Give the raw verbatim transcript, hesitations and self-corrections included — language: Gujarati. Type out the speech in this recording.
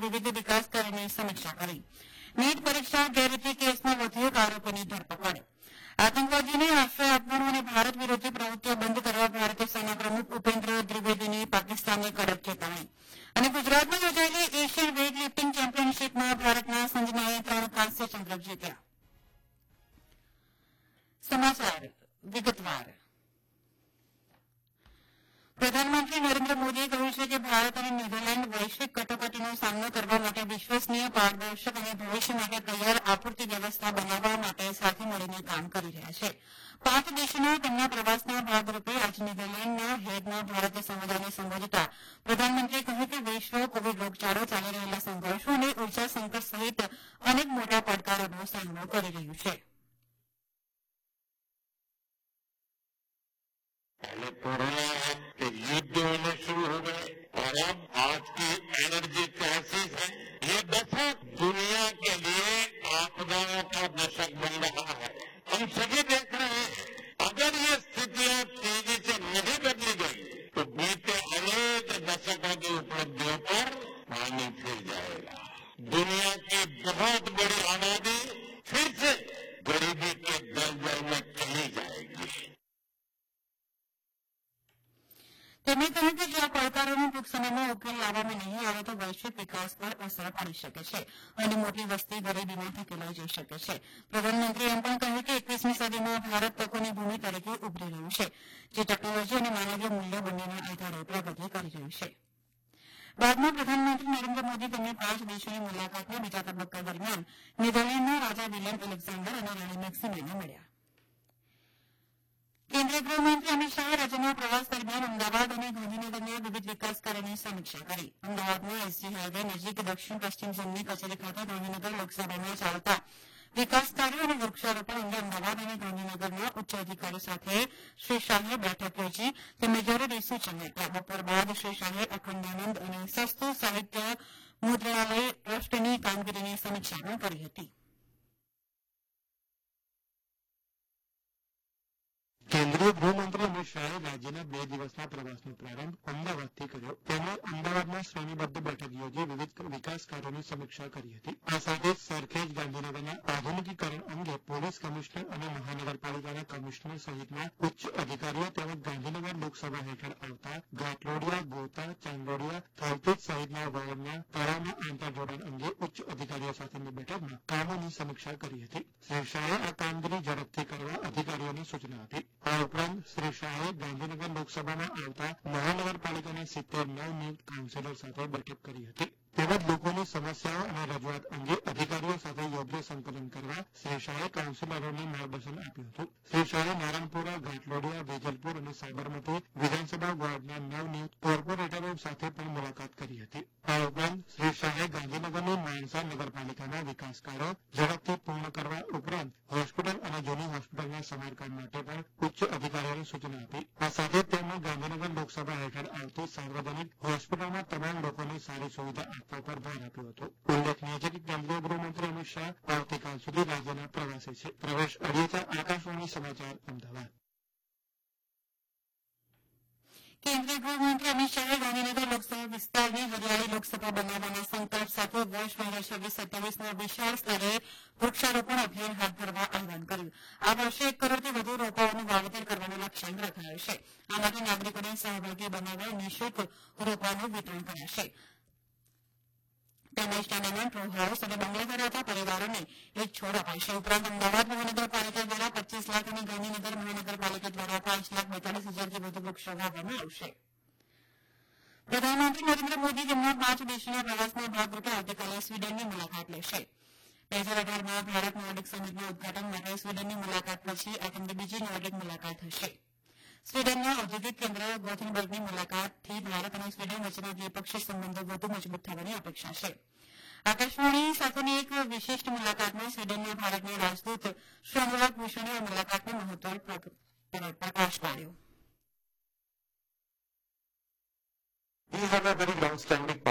વિવિધ વિકાસ કાર્યની સમીક્ષા કરી. નીટ પરીક્ષા ગેરરીતિ કેસના વધુ એક આરોપીની ધરપકડ. આતંકવાદીઓને આશ્રય આપવાનું અને ભારત વિરોધી પ્રવૃત્તિઓ બંધ કરવા ભારતીય સેના પ્રમુખ ઉપેન્દ્ર ત્રિવેદીની પાકિસ્તાનને કડક ચેતવણી. અને ગુજરાતમાં યોજાયેલી એશિયન વેઇટ લિફ્ટિંગ ચેમ્પિયનશીપમાં ભારતના સંજનાએ ત્રણ કાંસ્ય ચંદ્રક જીત્યા. સમાચાર વિગતવાર. પ્રધાનમંત્રી નરેન્દ્ર મોદીએ કહ્યું છે કે ભારત અને નેધરલેન્ડ વૈશ્વિક કટોકટીનો સામનો કરવા માટે વિશ્વસનીય, પારદર્શક અને ભવિષ્ય માટે તૈયાર આપૂર્તિ વ્યવસ્થા બનાવવા માટે સાથે મળીને કામ કરી રહ્યા છે. પાંચ દેશોના તેમના પ્રવાસના ભાગરૂપે આજે નેધરલેન્ડના હેગમાં ભારતીય સમુદાયને સંબોધતા પ્રધાનમંત્રીએ કહ્યું કે વિશ્વ કોવિડ રોગચાળો, ચાલી રહેલા સંઘર્ષો અને ઉર્જા સંકટ સહિત અનેક મોટા પડકારોનો સામનો કરી રહ્યું છે. पहले कोरोना है कि युद्ध होने शुरू हो गए और अब आज की एनर्जी क्राइसिस है. ये दशक दुनिया के लिए आपदाओं का दशक बन रहा है. हम सभी देख रहे हैं अगर ये स्थितियां तेजी से नहीं बदली गई तो बीते अनेक दशकों की उपलब्धियों पर पानी फिर जाएगा. दुनिया की बहुत बड़ी आबादी फिर से गरीबी के दलदल में चली जाएगी. તેમણે કહ્યું કે જો આ પડકારોનો ટૂંક સમયમાં ઉકેલ લાવવામાં નહીં આવે તો વૈશ્વિક વિકાસ પર અસર પડી શકે છે અને મોટી વસ્તી ગરીબીમાં ધકેલાઈ જઈ શકે છે. પ્રધાનમંત્રીએ એમ પણ કહ્યું કે એકવીસમી સદીમાં ભારત તકોની ભૂમિ તરીકે ઉભરી રહ્યું છે, જે ટેકનોલોજી અને માનવીય મૂલ્યો બંનેના આધારે પ્રગતિ કરી રહ્યું છે. બાદમાં પ્રધાનમંત્રી નરેન્દ્ર મોદી તેમની પાંચ દેશોની મુલાકાતના બીજા તબક્કા દરમિયાન નેધરલેન્ડના રાજા વિલિયમ એલેક્ઝાન્ડર અને રાણી મેક્સિમાને મળ્યા. કેન્દ્રીય ગૃહમંત્રી અમિત શાહે રાજ્યના પ્રવાસ દરમિયાન અમદાવાદ અને ગાંધીનગરના વિવિધ વિકાસ કાર્યોની સમીક્ષા કરી. અમદાવાદમાં એસજી હાઈવે નજીક દક્ષિણ પશ્ચિમ ઝોનની કચેરી ખાતે ગાંધીનગર લોકસભામાં ચાલતા વિકાસ કાર્યો અને વૃક્ષારોપણ અંગે અમદાવાદ અને ગાંધીનગરના ઉચ્ચ અધિકારીઓ સાથે શ્રી શાહે બેઠક યોજી તેમને જરૂરી સૂચનો આપ્યા. બપોર બાદ શ્રી શાહે અખંડાનંદ અને સસ્તુ સાહિત્ય મુદ્રણાલય ટ્રસ્ટની કામગીરીની સમીક્ષા પણ કરી હતી. કેન્દ્રીય ગૃહમંત્રી અમિત શાહે રાજ્યના બે દિવસના પ્રવાસનો પ્રારંભ અમદાવાદથી કર્યો. તેમણે અમદાવાદમાં શ્રેણીબદ્ધ બેઠક યોજી વિવિધ વિકાસ કાર્યોની સમીક્ષા કરી હતી. આ સાથે સરખેજ ગાંધીનગરના આધુનિકીકરણ અંગે પોલીસ કમિશનર અને મહાનગરપાલિકાના કમિશનર સહિતના ઉચ્ચ અધિકારીઓ તેમજ ગાંધીનગર લોકસભા હેઠળ આવતા ઘાટલોડિયા, ગોતા, ચાંદોડિયા, થાલપેટ સહિતના વોર્ડના તળાવના આંતરજોડાણ અંગે ઉચ્ચ અધિકારીઓ સાથેની બેઠકમાં કામોની સમીક્ષા કરી હતી. શ્રી શાહે આ કામગીરી ઝડપથી કરવા અધિકારીઓને સૂચના આપી. આ ઉપરાંત શ્રી શાહે ગાંધીનગર લોકસભામાં આવતા મહાનગરપાલિકાના સિત્તેર નવનિયુક્ત કાઉન્સિલર સાથે બેઠક કરી હતી. તેમજ લોકોની સમસ્યાઓ અને રજૂઆત અંગે અધિકારીઓ સાથે યોગ્ય સંકલન કરવા શ્રી શાહે કાઉન્સિલરોને માર્ગદર્શન આપ્યું હતું. શ્રી શાહે નારણપુરા, ઘાટલોડિયા, વેજલપુર અને સાબરમતી વિધાનસભા વોર્ડના નવનિયુક્ત કોર્પોરેટરો સાથે પણ મુલાકાત કરી હતી. આ ઉપરાંત શ્રી શાહે ગાંધીનગરની માણસા નગરપાલિકાના વિકાસ કાર્યો ઝડપથી પૂર્ણ કરવા ઉપરાંત હોસ્પિટલ અને જૂની હોસ્પિટલના સમારકામ માટે પણ ઉચ્ચ અધિકારીઓને સૂચના આપી. આ સાથે તેમણે ગાંધીનગર લોકસભા હેઠળ આવતી સાર્વજનિક હોસ્પિટલમાં તમામ લોકોને સારી સુવિધા આપવા પર ભાર આપ્યો હતો. ઉલ્લેખનીય છે કે કેન્દ્રીય ગૃહમંત્રી અમિત શાહ આવતીકાલ સુધી રાજ્યના પ્રવાસે છે. પ્રવેશ અડિયેચા, આકાશવાણી સમાચાર, અમદાવાદ. કેન્દ્રીય ગૃહમંત્રી અમિત શાહે ગાંધીનગર લોકસભા વિસ્તારને હરિયાળી લોકસભા બનાવવાના સંકલ્પ સાથે વર્ષ બે હજાર છવ્વીસ સત્યાવીસમાં વિશાળ સ્તરે વૃક્ષારોપણ અભિયાન હાથ ધરવા આહવાન કર્યું. આ વર્ષે એક કરોડથી વધુ રોપાઓનું વાવેતર કરવાનો લક્ષ્યાંક રખાયો છે. આ માટે નાગરિકોને સહભાગી બનાવવા નિઃશુલ્ક રોપાનું વિતરણ કરાશે. તેમજ ટેનેમેન્ટ, રો હાઉસ અને બંગલા ધરાવતા પરિવારોને એક છોડ અપાશે. ઉપરાંત અમદાવાદ મહાનગરપાલિકા દ્વારા પચીસ લાખ અને ગાંધીનગર મહાનગરપાલિકા દ્વારા પાંચ લાખ બેતાલીસ હજારથી વધુ વૃક્ષો વાવવામાં આવશે. પ્રધાનમંત્રી નરેન્દ્ર મોદી તેમના પાંચ દેશોના પ્રવાસના ભાગરૂપે આવતીકાલે સ્વીડનની મુલાકાત લેશે. બે હજાર અઢારમાં ભારત નોર્ડિક સમિટના ઉદઘાટન માટે સ્વીડનની મુલાકાત પછી આ તેમની બીજી નોર્ડિક મુલાકાત હશે. સ્વીડનના ઔદ્યોગિક કેન્દ્ર ગોથેનબર્ગની મુલાકાતથી ભારત અને સ્વીડન વચ્ચેના દ્વિપક્ષીય સંબંધો વધુ મજબૂત થવાની અપેક્ષા છે. આકાશવાણી સાથેની એક વિશિષ્ટ મુલાકાતમાં સ્વીડનના ભારતના રાજદૂત શ્રી અનુરાગ ભૂષણે આ મુલાકાતનું મહત્વ પ્રકાશ પાડ્યો. We have a very long-standing